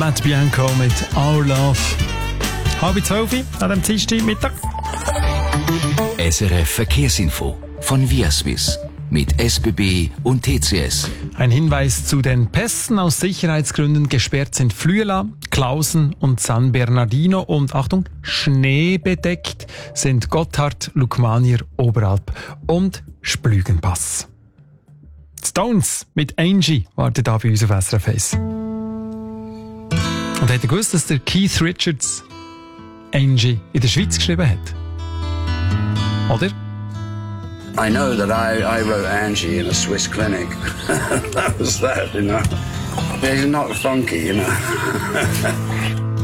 Matt Bianco mit Our Love. 11:30 an dem Dienstagmittag. SRF Verkehrsinfo von Viaswiss mit SBB und TCS. Ein Hinweis zu den Pässen. Aus Sicherheitsgründen gesperrt sind Flüela, Klausen und San Bernardino. Und Achtung, schneebedeckt sind Gotthard, Lukmanier, Oberalp und Splügenpass. Stones mit Angie wartet da bei uns auf SRF 1. Und habt ihr gewusst, dass der Keith Richards Angie in der Schweiz geschrieben hat? Oder? I know that I wrote Angie in a Swiss clinic. That was that, you know. It's not funky, you know.